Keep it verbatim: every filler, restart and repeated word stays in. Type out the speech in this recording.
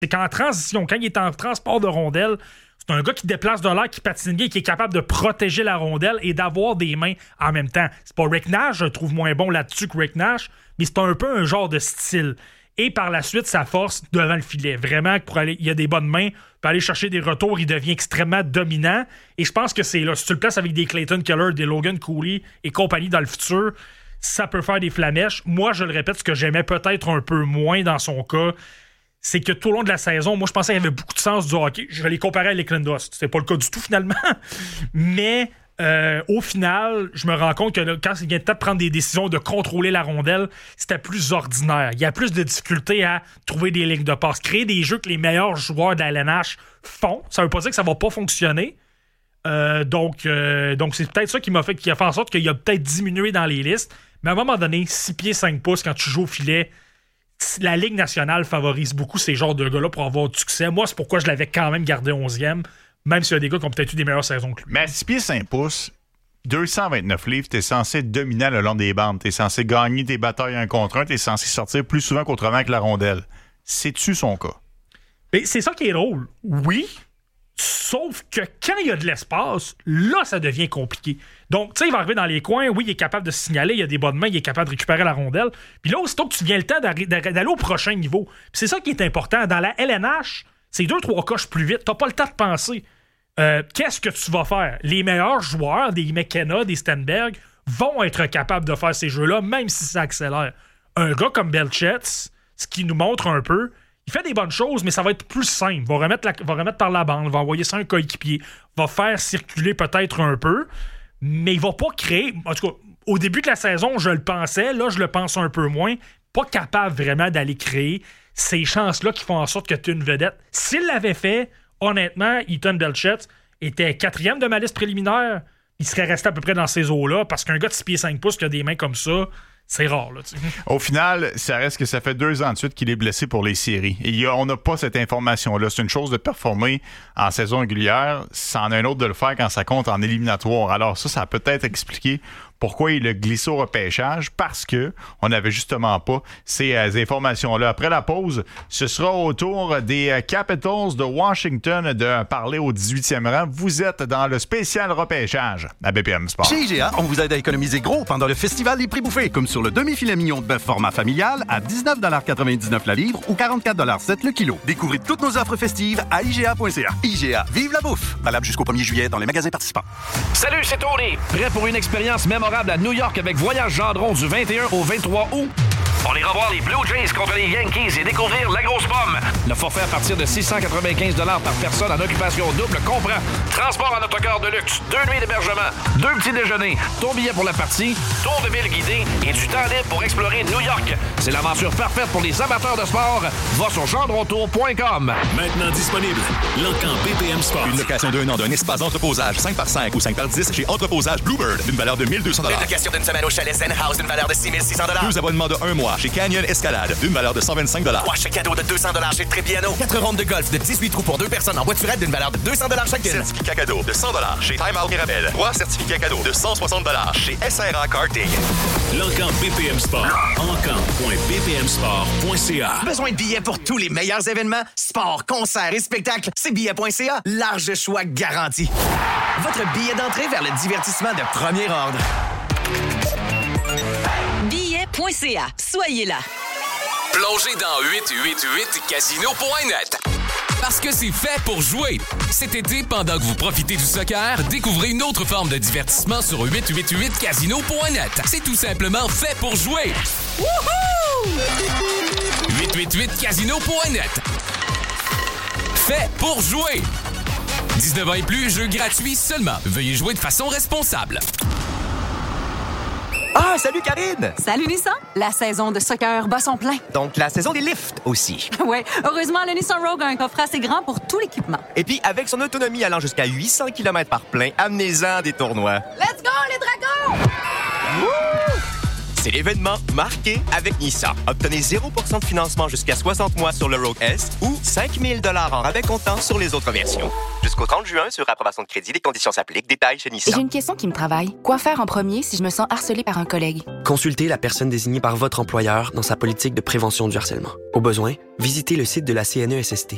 C'est qu'en transition, quand il est en transport de rondelle, c'est un gars qui déplace de l'air, qui patine bien, qui est capable de protéger la rondelle et d'avoir des mains en même temps. C'est pas Rick Nash, je le trouve moins bon là-dessus que Rick Nash, mais c'est un peu un genre de style. Et par la suite, sa force devant le filet. Vraiment, pour aller, il a des bonnes mains, pour aller chercher des retours, il devient extrêmement dominant. Et je pense que c'est là, si tu le places avec des Clayton Keller, des Logan Cooley et compagnie dans le futur, ça peut faire des flamèches. Moi, je le répète, ce que j'aimais peut-être un peu moins dans son cas, c'est que tout au long de la saison, moi, je pensais qu'il y avait beaucoup de sens du hockey. Je vais les comparer à Nick Lindros. C'était pas le cas du tout, finalement. Mais euh, au final, je me rends compte que là, quand il vient de prendre des décisions de contrôler la rondelle, c'était plus ordinaire. Il y a plus de difficultés à trouver des lignes de passe. Créer des jeux que les meilleurs joueurs de la L N H font, ça veut pas dire que ça va pas fonctionner. Euh, donc, euh, donc, c'est peut-être ça qui m'a fait, qui a fait en sorte qu'il a peut-être diminué dans les listes. Mais à un moment donné, six pieds cinq pouces, quand tu joues au filet, la Ligue nationale favorise beaucoup ces genres de gars-là pour avoir du succès. Moi, c'est pourquoi je l'avais quand même gardé onzième, même s'il y a des gars qui ont peut-être eu des meilleures saisons que lui. Mais à six pieds cinq pouces, deux cent vingt-neuf livres, t'es censé être dominant le long des bandes. T'es censé gagner tes batailles un contre un. T'es censé sortir plus souvent qu'autrement avec la rondelle. C'est-tu son cas? Mais c'est ça qui est drôle. Oui, sauf que quand il y a de l'espace, là, ça devient compliqué. Donc, tu sais, il va arriver dans les coins. Oui, il est capable de signaler. Il a des bonnes mains. Il est capable de récupérer la rondelle. Puis là, aussitôt que tu viens le temps d'aller au prochain niveau. Puis c'est ça qui est important. Dans la L N H, c'est deux, trois coches plus vite. T'as pas le temps de penser. Euh, qu'est-ce que tu vas faire? Les meilleurs joueurs, des McKenna, des Stenberg, vont être capables de faire ces jeux-là, même si ça accélère. Un gars comme Belchetz, ce qui nous montre un peu, il fait des bonnes choses, mais ça va être plus simple. Va remettre, la, va remettre par la bande, va envoyer ça à un coéquipier, va faire circuler peut-être un peu, mais il va pas créer... En tout cas, au début de la saison, je le pensais, là, je le pense un peu moins. Pas capable vraiment d'aller créer ces chances-là qui font en sorte que tu es une vedette. S'il l'avait fait, honnêtement, Ethan Belchetz était quatrième de ma liste préliminaire. Il serait resté à peu près dans ces eaux-là, parce qu'un gars de six pieds cinq pouces qui a des mains comme ça, c'est rare, là, tu sais. Au final, ça reste que ça fait deux ans de suite qu'il est blessé pour les séries. Et y a, on n'a pas cette information-là. C'est une chose de performer en saison régulière, c'en est un autre de le faire quand ça compte en éliminatoire. Alors ça, ça a peut-être expliqué pourquoi il a glissé au repêchage, parce que on n'avait justement pas ces euh, informations-là. Après la pause, ce sera au tour des euh, Capitals de Washington de parler au dix-huitième rang. Vous êtes dans le spécial repêchage à B P M Sport. Chez I G A, on vous aide à économiser gros pendant le festival des prix bouffés, comme sur le demi-filet mignon de bœuf format familial à dix-neuf quatre-vingt-dix-neuf la livre ou quarante-quatre sept le kilo. Découvrez toutes nos offres festives à I G A point C A. I G A, vive la bouffe! Valable jusqu'au premier juillet dans les magasins participants. Salut, c'est Tony! Prêt pour une expérience mémorable à New York avec Voyage Gendron du vingt et un au vingt-trois août? On ira voir les Blue Jays contre les Yankees et découvrir la grosse pomme. Le forfait à partir de six cent quatre-vingt-quinze dollars par personne en occupation double comprend transport en autocar de luxe, deux nuits d'hébergement, deux petits déjeuners, ton billet pour la partie, tour de ville guidé et du temps libre pour explorer New York. C'est l'aventure parfaite pour les amateurs de sport. Va sur gendrontour point com. Maintenant disponible, l'Encan B P M Sport. Une location d'un an d'un espace d'entreposage cinq par cinq ou cinq par dix chez Entreposage Bluebird d'une valeur de mille deux cents dollars. Une location d'une semaine au chalet Zen House d'une valeur de six mille six cents dollars. Deux abonnements de un mois chez Canyon Escalade d'une valeur de cent vingt-cinq dollars. Trois chèques cadeaux de deux cents dollars chez Trépiano. Quatre rondes de golf de dix-huit trous pour deux personnes en voiturette d'une valeur de deux cents dollars chacune. Certificat cadeau de cent dollars chez Time Out Mirabel. Trois certificats cadeaux de cent soixante dollars chez S R A Karting. L'Encan B P M Sport. encan point b p m sport point c a. Besoin de billets pour tous les meilleurs événements? Sport, concerts et spectacles? C'est billets point c a. Large choix garanti. Votre billet d'entrée vers le divertissement de premier ordre. billets point c a. Soyez là. Plongez dans huit huit huit casino point net. Parce que c'est fait pour jouer. Cet été, pendant que vous profitez du soccer, découvrez une autre forme de divertissement sur huit huit huit casino point net. C'est tout simplement fait pour jouer. Wouhou! huit huit huit casino point net. Fait pour jouer. dix-neuf ans et plus, jeu gratuit seulement. Veuillez jouer de façon responsable. Ah, salut Karine! Salut Nissan! La saison de soccer bat son plein. Donc la saison des lifts aussi. Oui, heureusement, le Nissan Rogue a un coffre assez grand pour tout l'équipement. Et puis, avec son autonomie allant jusqu'à huit cents kilomètres par plein, amenez-en des tournois. Let's go, les dragons! Wouh! C'est l'événement marqué avec Nissan. Obtenez zéro pour cent de financement jusqu'à soixante mois sur le Rogue S ou cinq mille dollars en rabais comptant sur les autres versions. Jusqu'au trente juin, sur approbation de crédit, les conditions s'appliquent. Détails chez Nissan. J'ai une question qui me travaille. Quoi faire en premier si je me sens harcelée par un collègue? Consultez la personne désignée par votre employeur dans sa politique de prévention du harcèlement. Au besoin, visitez le site de la C N E S S T.